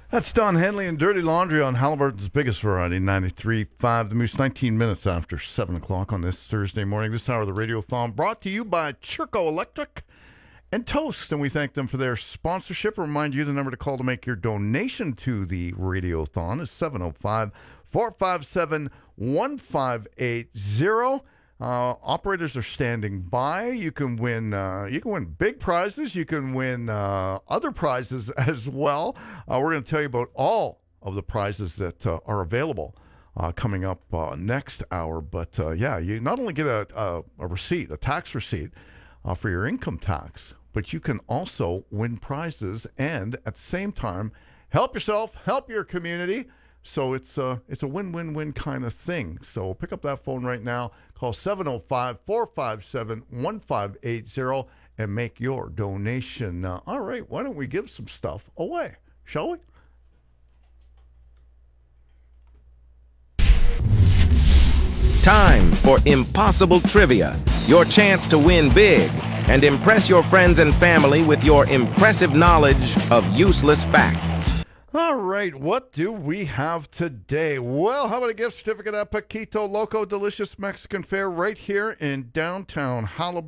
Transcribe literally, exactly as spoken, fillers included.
That's Don Henley and Dirty Laundry on Halliburton's biggest variety, ninety-three point five The Moose, nineteen minutes after seven o'clock on this Thursday morning. This hour of the Radiothon brought to you by Churco Electric and Toast. And we thank them for their sponsorship. Remind you the number to call to make your donation to the Radiothon is seven oh five, four five seven, one five eight zero. Uh, operators are standing by. You can win. Uh, you can win big prizes. You can win uh, other prizes as well. Uh, we're going to tell you about all of the prizes that uh, are available uh, coming up uh, next hour. But uh, yeah, you not only get a, a, a receipt, a tax receipt uh, for your income tax, but you can also win prizes and at the same time help yourself, help your community. So it's a, it's a win-win-win kind of thing. So pick up that phone right now. Call seven oh five, four five seven, one five eight zero and make your donation. Uh, all right, why don't we give some stuff away, shall we? Time for Impossible Trivia, your chance to win big and impress your friends and family with your impressive knowledge of useless facts. All right, what do we have today? Well, how about a gift certificate at Paquito Loco, delicious Mexican fare right here in downtown Halliburton.